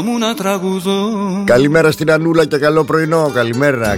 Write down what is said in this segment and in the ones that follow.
Καλημέρα στην Ανούλα και καλό πρωινό. Καλημέρα.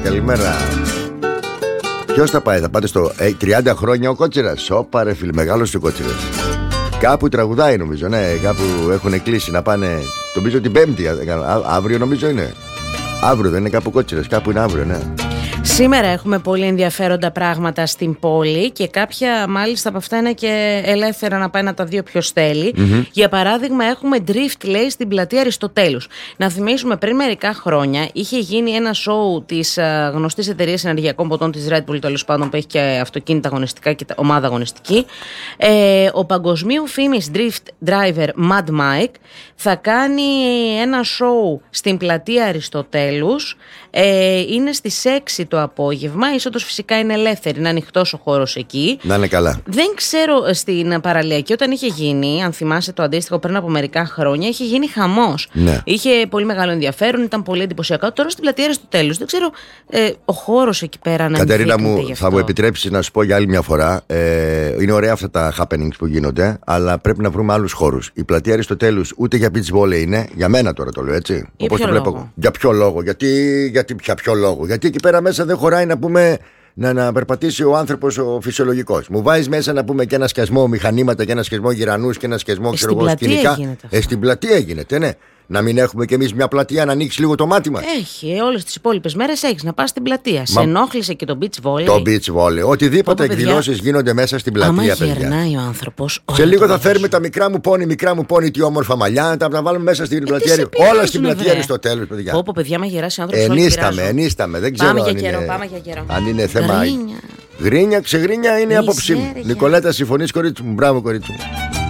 Ποιος θα πάει, θα πάτε στο 30 χρόνια ο Κότσιρας? Όπα ρε φίλε, μεγάλος ο Κότσιρας. Κάπου τραγουδάει νομίζω, ναι, κάπου έχουν κλείσει να πάνε. Νομίζω την Πέμπτη, αύριο νομίζω είναι. Αύριο δεν είναι κάπου Κότσιρας, κάπου είναι αύριο, ναι. Σήμερα έχουμε πολύ ενδιαφέροντα πράγματα στην πόλη και κάποια μάλιστα από αυτά είναι και ελεύθερα να πάει να τα δει όποιος θέλει. Για παράδειγμα έχουμε drift, λέει, στην πλατεία Αριστοτέλους. Να θυμίσουμε, πριν μερικά χρόνια είχε γίνει ένα σοου της γνωστής εταιρείας ενεργειακών ποτών της Red Bull, τέλος πάντων, που έχει και αυτοκίνητα αγωνιστικά και ομάδα αγωνιστική. Ο παγκοσμίου φήμης drift driver Mad Mike θα κάνει ένα σοου στην πλατεία Αριστοτέλους. Είναι στις 6 το απόγευμα. Η είσοδος φυσικά είναι ελεύθερη, είναι ανοιχτός ο χώρος εκεί. Να είναι καλά. Δεν ξέρω, στην Παραλιακή όταν είχε γίνει, αν θυμάσαι το αντίστοιχο πριν από μερικά χρόνια, είχε γίνει χαμός. Ναι. Είχε πολύ μεγάλο ενδιαφέρον, ήταν πολύ εντυπωσιακό. Τώρα στην πλατεία Αριστοτέλους δεν ξέρω ο χώρος εκεί πέρα να Κατερίνα μου, θα μου επιτρέψεις να σου πω για άλλη μια φορά. Είναι ωραία αυτά τα happenings που γίνονται, αλλά πρέπει να βρούμε άλλους χώρους. Η πλατεία Αριστοτέλους ούτε για beach volley είναι, για μένα τώρα το λέω έτσι. Όπως το βλέπω. Για ποιο λόγο? Για ποιο λόγο? Γιατί εκεί πέρα μέσα δεν χωράει να πούμε να περπατήσει ο άνθρωπος ο φυσιολογικός. Μου βάζεις μέσα να πούμε και ένα σκιασμό μηχανήματα και ένα σκιασμό γυρανούς και ένα σκιασμό σκηνικά. Στην πλατεία γίνεται, ναι. Να μην έχουμε κι εμείς μια πλατεία να ανοίξει λίγο το μάτι μας? Έχει, όλες τις υπόλοιπες μέρες έχεις να πας στην πλατεία. Σε ενόχλησε και το beach volley. Το beach volley. Οτιδήποτε εκδηλώσεις γίνονται μέσα στην πλατεία, παιδιά. Γερνάει ο άνθρωπος. Σε λίγο θα φέρουμε τα μικρά μου πόνι, τι όμορφα μαλλιά, τα βάλουμε μέσα στην πλατεία. Όλα στην πλατεία Αριστοτέλους, παιδιά. Πω, παιδιά, με γεράσει ο άνθρωπος. Ενίσταμε. Δεν ξέρω πάμε για καιρό. Αν είναι θέμα. Γρίνια, ξεγρίνια είναι η άποψή μου. Νικολέτα, συμφωνείς, κορίτσι μου? Μπράβο, κορίτσι μου.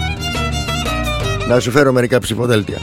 Να σου φέρω μερικά ψηφοδέλτια.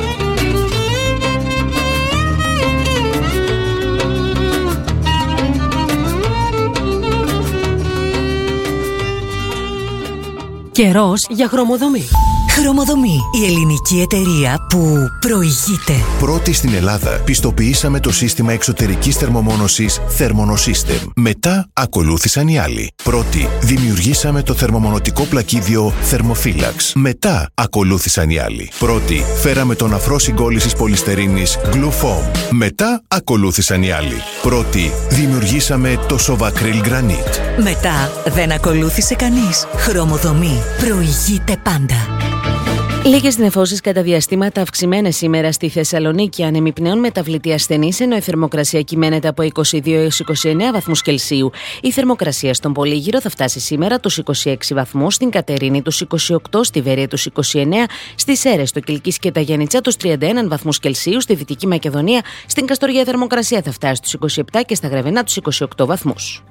Καιρός για χρωμοδομή. Χρωμοδομή, η ελληνική εταιρεία που προηγείται. Πρώτη στην Ελλάδα πιστοποιήσαμε το σύστημα εξωτερικής θερμομόνωσης Thermonosystem. Μετά ακολούθησαν οι άλλοι. Πρώτη δημιουργήσαμε το θερμομονωτικό πλακίδιο Thermophilax. Μετά ακολούθησαν οι άλλοι. Πρώτη φέραμε τον αφρό συγκόλλησης πολυστερίνης Glufoam. Μετά ακολούθησαν οι άλλοι. Πρώτη δημιουργήσαμε το Sovacryl Granite. Μετά δεν ακολούθησε κανείς. Χρωμοδομή προηγείται πάντα. Λίγες νεφώσεις κατά διαστήματα αυξημένες σήμερα στη Θεσσαλονίκη, ανεμιπνέων μεταβλητή ασθενής, ενώ η θερμοκρασία κυμαίνεται από 22 έως 29 βαθμούς Κελσίου. Η θερμοκρασία στον Πολύγυρο θα φτάσει σήμερα τους 26 βαθμούς, στην Κατερίνη τους 28, στη Βέρεια τους 29, στις Σέρρες, στο Κιλκής και τα Γιαννιτσά τους 31 βαθμούς Κελσίου, στη Δυτική Μακεδονία, στην Καστοριά η θερμοκρασία θα φτάσει στους 27 και στα Γρεβενά τους 28 βαθμούς.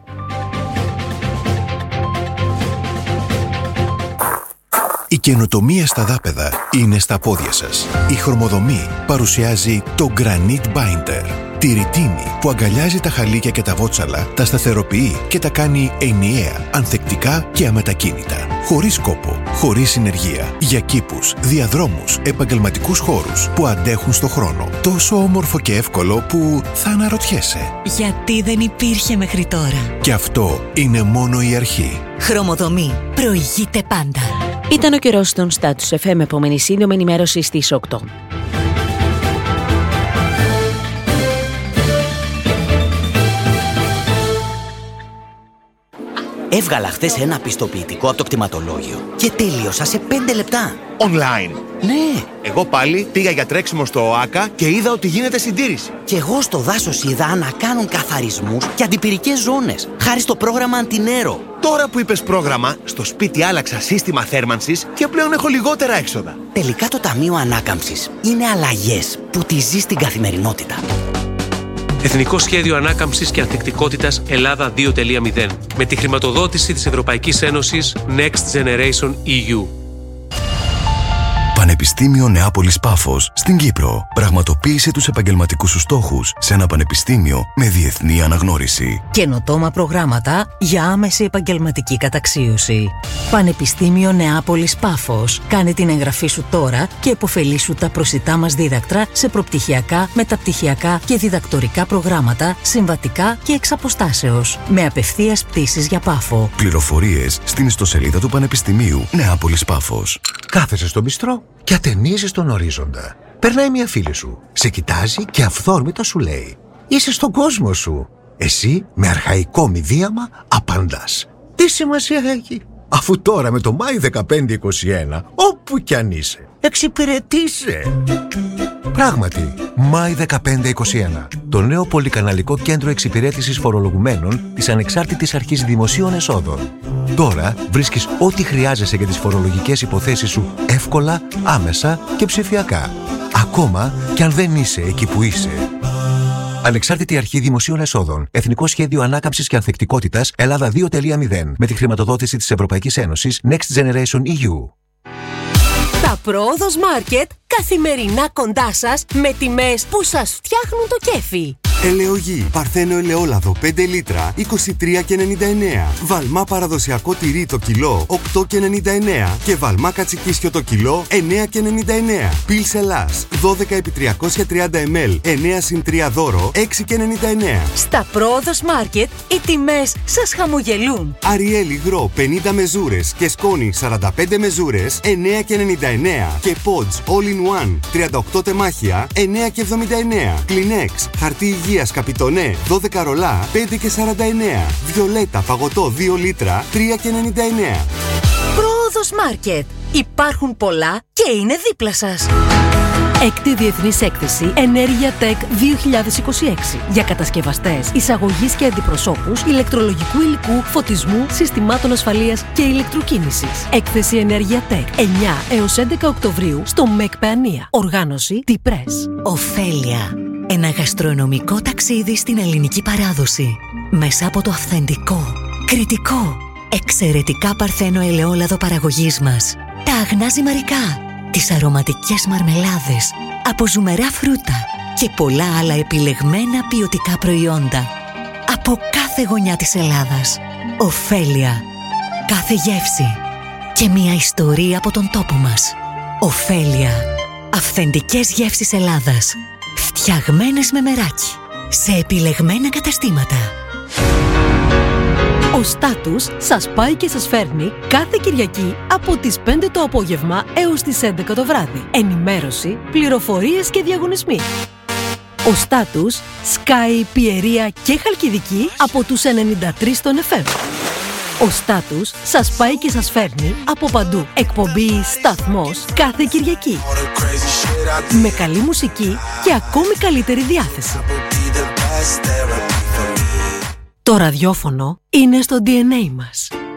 Η καινοτομία στα δάπεδα είναι στα πόδια σας. Η Χρωμοδομή παρουσιάζει το Granite Binder. Τη ρητίνη που αγκαλιάζει τα χαλίκια και τα βότσαλα, τα σταθεροποιεί και τα κάνει ενιαία, ανθεκτικά και αμετακίνητα. Χωρίς κόπο, χωρίς συνεργεία. Για κήπους, διαδρόμους, επαγγελματικούς χώρους που αντέχουν στο χρόνο. Τόσο όμορφο και εύκολο που θα αναρωτιέσαι. Γιατί δεν υπήρχε μέχρι τώρα? Και αυτό είναι μόνο η αρχή. Χρωμοδομή προηγείται πάντα. Ήταν ο καιρός στον Status FM. Επόμενη σύντομη ενημέρωση στις 8. Έβγαλα χθες ένα πιστοποιητικό από το κτηματολόγιο και τελείωσα σε 5 λεπτά. Online. Ναι. Εγώ πάλι πήγα για τρέξιμο στο ΟΑΚΑ και είδα ότι γίνεται συντήρηση. Και εγώ στο δάσος είδα να κάνουν καθαρισμούς και αντιπυρικές ζώνες, χάρη στο πρόγραμμα Αντινέρο. Τώρα που είπες πρόγραμμα, στο σπίτι άλλαξα σύστημα θέρμανσης και πλέον έχω λιγότερα έξοδα. Τελικά το Ταμείο Ανάκαμψης είναι αλλαγές που τη ζει στην καθημερινότητα. Εθνικό Σχέδιο Ανάκαμψης και Ανθεκτικότητας Ελλάδα 2.0 με τη χρηματοδότηση της Ευρωπαϊκής Ένωσης Next Generation EU. Πανεπιστήμιο Νεάπολης Πάφος στην Κύπρο. Πραγματοποίησε τους επαγγελματικούς σου στόχους σε ένα πανεπιστήμιο με διεθνή αναγνώριση. Καινοτόμα προγράμματα για άμεση επαγγελματική καταξίωση. Πανεπιστήμιο Νεάπολης Πάφος. Κάνε την εγγραφή σου τώρα και επωφελήσου τα προσιτά μας δίδακτρα σε προπτυχιακά, μεταπτυχιακά και διδακτορικά προγράμματα, συμβατικά και εξ αποστάσεως. Με απευθείας πτήσεις για Πάφο. Πληροφορίες στην ιστοσελίδα του Πανεπιστημίου Νεάπολης Πάφος. Κάθεσαι στο μπιστρό και ατενίζεις τον ορίζοντα. Περνάει μια φίλη σου, σε κοιτάζει και αυθόρμητα σου λέει: είσαι στον κόσμο σου. Εσύ με αρχαϊκό μηδίαμα απαντάς: τι σημασία έχει, αφού τώρα με το Μάη 1521, όπου κι αν είσαι, εξυπηρετήσε. Πράγματι, Μάη 1521, το νέο πολυκαναλικό κέντρο εξυπηρέτησης φορολογουμένων της Ανεξάρτητης Αρχής Δημοσίων Εσόδων. Τώρα βρίσκεις ό,τι χρειάζεσαι για τις φορολογικές υποθέσεις σου εύκολα, άμεσα και ψηφιακά. Ακόμα κι αν δεν είσαι εκεί που είσαι. Ανεξάρτητη Αρχή Δημοσίων Εσόδων. Εθνικό Σχέδιο Ανάκαμψης και Ανθεκτικότητας Ελλάδα 2.0. Με τη χρηματοδότηση της Ευρωπαϊκής Ένωσης Next Generation EU. Τα Πρόοδος Μάρκετ καθημερινά κοντά σας με τιμές που σας φτιάχνουν το κέφι. Ελαιογή, Παρθένο ελαιόλαδο 5 λίτρα 23,99. Βαλμά παραδοσιακό τυρί το κιλό 8,99. Και βαλμά κατσικίσιο το κιλό 9,99. Πιλς Ελλάς 12x330 ml 9+3 δώρο 6,99. Στα Πρόοδος Μάρκετ οι τιμές σας χαμογελούν. Αριέλ υγρό 50 μεζούρες και σκόνη 45 μεζούρες 9,99. Και Pods All in One 38 τεμάχια 9,79. Kleenex χαρτί υγείας Καπιτονέ 12 ρολά 5,49. Βιολέτα παγωτό 2 λίτρα 3,99. Πρόοδος Μάρκετ. Υπάρχουν πολλά και είναι δίπλα σας. Έκτη Διεθνής Έκθεση Ενέργεια Tech 2026 για κατασκευαστές, εισαγωγής και αντιπροσώπους ηλεκτρολογικού υλικού, φωτισμού, συστημάτων ασφαλείας και ηλεκτροκίνησης. Έκθεση Ενέργεια Tech 9 έως 11 Οκτωβρίου στο ΜΕΚ Παιανία. Οργάνωση T-Press. Οφέλια. Ένα γαστρονομικό ταξίδι στην ελληνική παράδοση. Μέσα από το αυθεντικό, κριτικό, εξαιρετικά παρθένο ελαιόλαδο παραγωγής μας. Τα αγνά ζυμαρικά, τις αρωματικές μαρμελάδες, από ζουμερά φρούτα και πολλά άλλα επιλεγμένα ποιοτικά προϊόντα. Από κάθε γωνιά της Ελλάδας. Οφέλια. Κάθε γεύση. Και μια ιστορία από τον τόπο μας. Οφέλια. Αυθεντικές γεύσεις Ελλάδας. Φτιαγμένες με μεράκι. Σε επιλεγμένα καταστήματα. Ο Στάτους σας πάει και σας φέρνει κάθε Κυριακή από τις 5 το απόγευμα έως τις 11 το βράδυ. Ενημέρωση, πληροφορίες και διαγωνισμοί. Ο Στάτους σκάει Πιερία και Χαλκιδική από τους 93 των FM. Ο Στάτους σας πάει και σας φέρνει από παντού. Εκπομπή Σταθμός κάθε Κυριακή. Με καλή μουσική και ακόμη καλύτερη διάθεση. Το ραδιόφωνο είναι στο DNA μας.